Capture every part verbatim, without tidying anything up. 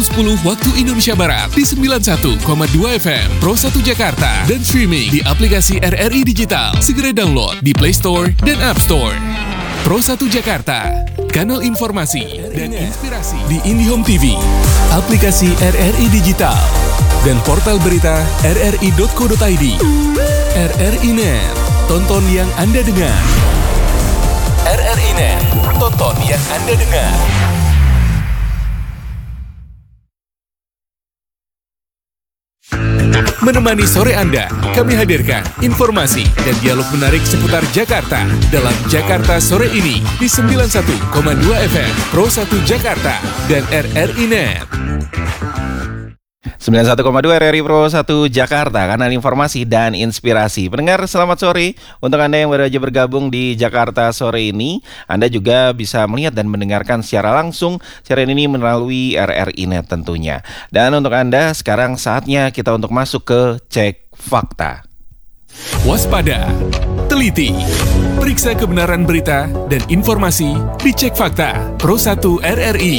sepuluh waktu Indonesia Barat di sembilan puluh satu koma dua F M Pro satu Jakarta dan streaming di aplikasi R R I Digital. Segera download di Play Store dan App Store. Pro satu Jakarta, kanal informasi dan inspirasi di IndiHome T V, aplikasi R R I Digital, dan portal berita r r i dot co dot i d. R R I Net, tonton yang Anda dengar. R R I Net, tonton yang Anda dengar. Menemani sore Anda, kami hadirkan informasi dan dialog menarik seputar Jakarta dalam Jakarta Sore ini di sembilan puluh satu koma dua F M Pro satu Jakarta dan R R I Net. sembilan puluh satu koma dua R R I Pro satu Jakarta, kanal informasi dan inspirasi. Pendengar, selamat sore. Untuk Anda yang baru aja bergabung di Jakarta Sore ini, Anda juga bisa melihat dan mendengarkan secara langsung siaran ini melalui R R I Net tentunya. Dan untuk Anda, sekarang saatnya kita untuk masuk ke Cek Fakta. Waspada, teliti, periksa kebenaran berita dan informasi di Cek Fakta Pro satu R R I.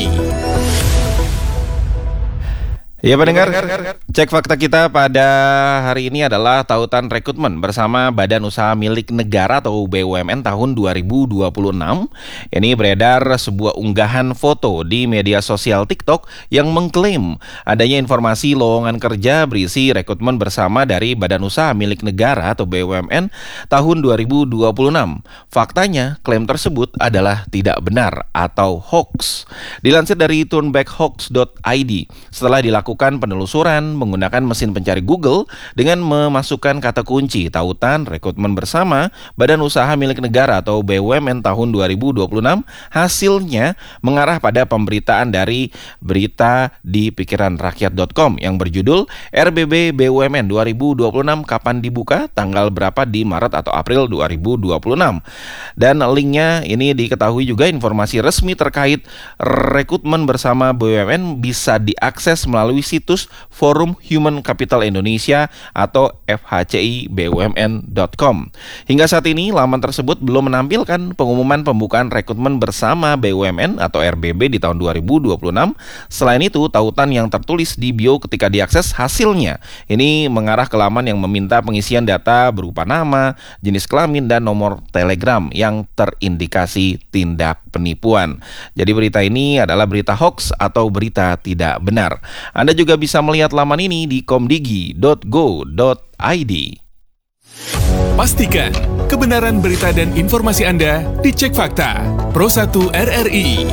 Ya pendengar, cek fakta kita pada hari ini adalah tautan rekrutmen bersama Badan Usaha Milik Negara atau B U M N tahun dua ribu dua puluh enam. Ini beredar sebuah unggahan foto di media sosial TikTok yang mengklaim adanya informasi lowongan kerja berisi rekrutmen bersama dari Badan Usaha Milik Negara atau B U M N tahun dua ribu dua puluh enam. Faktanya, klaim tersebut adalah tidak benar atau hoax. Dilansir dari turnbackhoax dot i d, setelah dilakukan penelusuran menggunakan mesin pencari Google dengan memasukkan kata kunci tautan rekrutmen bersama Badan Usaha Milik Negara atau B U M N tahun dua ribu dua puluh enam, hasilnya mengarah pada pemberitaan dari berita di pikiran rakyat dot com yang berjudul R B B B U M N dua ribu dua puluh enam kapan dibuka, tanggal berapa di Maret atau April dua ribu dua puluh enam. Dan linknya ini diketahui juga informasi resmi terkait rekrutmen bersama B U M N bisa diakses melalui situs Forum Human Capital Indonesia atau f h c i b u m n dot com. Hingga saat ini, laman tersebut belum menampilkan pengumuman pembukaan rekrutmen bersama B U M N atau R B B di tahun dua ribu dua puluh enam. Selain itu, tautan yang tertulis di bio ketika diakses hasilnya ini mengarah ke laman yang meminta pengisian data berupa nama, jenis kelamin, dan nomor telegram yang terindikasi tindak penipuan. Jadi berita ini adalah berita hoax atau berita tidak benar. Anda juga bisa melihat laman ini di komdigi dot go dot i d. Pastikan kebenaran berita dan informasi Anda di Cek Fakta Pro satu R R I.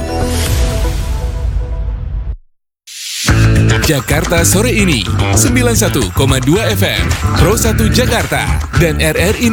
Jakarta Sore ini sembilan puluh satu koma dua F M Pro satu Jakarta dan R R I